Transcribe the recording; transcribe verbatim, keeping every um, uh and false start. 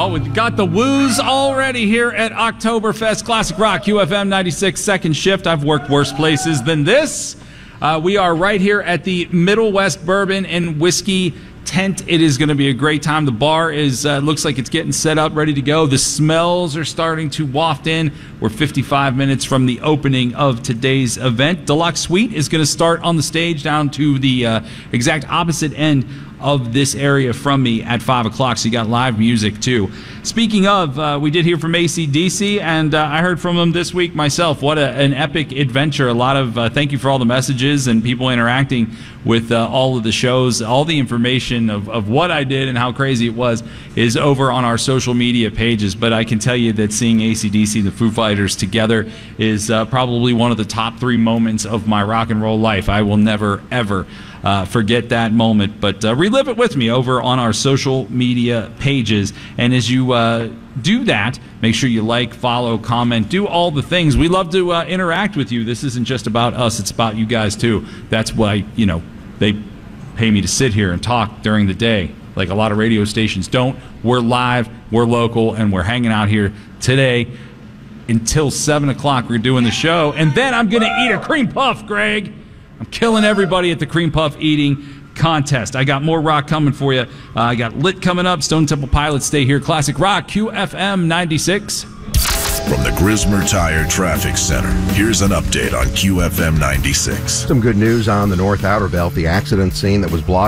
Well, we've got the woos already here at Oktoberfest Classic Rock, Q F M ninety-six, second shift. I've worked worse places than this. Uh, we are right here at the Middle West Bourbon and Whiskey tent. It is going to be a great time. The bar is uh, looks like it's getting set up, ready to go. The smells are starting to waft in. We're fifty-five minutes from the opening of today's event. Deluxe Suite is going to start on the stage down to the uh, exact opposite end of this area from me at five o'clock, so you got live music too. Speaking of, uh, we did hear from A C D C, and uh, I heard from them this week myself. What a, an epic adventure. A lot of uh, thank you for all the messages and people interacting with uh, all of the shows. All the information of, of what I did and how crazy it was is over on our social media pages, but I can tell you that seeing A C D C, the Foo Fighters, together is uh, probably one of the top three moments of my rock and roll life. I will never, ever Uh, forget that moment, but uh, relive it with me over on our social media pages. And as you uh, do that, make sure you like, follow, comment, do all the things. We love to uh, interact with you. This isn't just about us, it's about you guys too. That's why, you know, they pay me to sit here and talk during the day like a lot of radio stations don't. We're live, we're local, and we're hanging out here today until seven o'clock. We're doing the show, and then I'm going to eat a cream puff, Greg. I'm killing everybody at the cream puff eating contest. I got more rock coming for you. Uh, I got Lit coming up. Stone Temple Pilots, stay here. Classic Rock, Q F M ninety-six. From the Grismer Tire Traffic Center, here's an update on Q F M ninety-six. Some good news on the North Outer Belt. The accident scene that was blocked